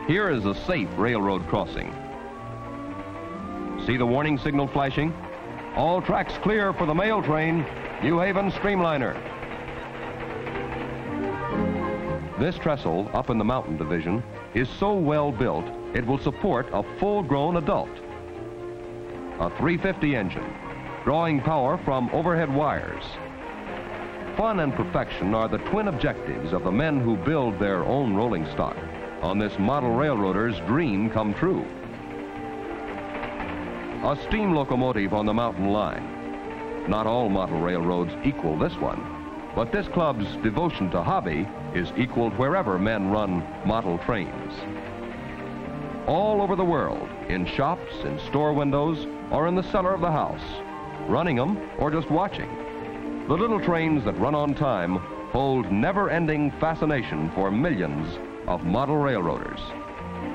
Here is a safe railroad crossing. See the warning signal flashing? All tracks clear for the mail train, New Haven Streamliner. This trestle up in the mountain division is so well built it will support a full-grown adult. A 350 engine, drawing power from overhead wires. Fun and perfection are the twin objectives of the men who build their own rolling stock on this model railroader's dream come true. A steam locomotive on the mountain line. Not all model railroads equal this one, but this club's devotion to hobby is equaled wherever men run model trains. All over the world, in shops, in store windows, or in the cellar of the house, running them or just watching. The little trains that run on time hold never-ending fascination for millions of model railroaders.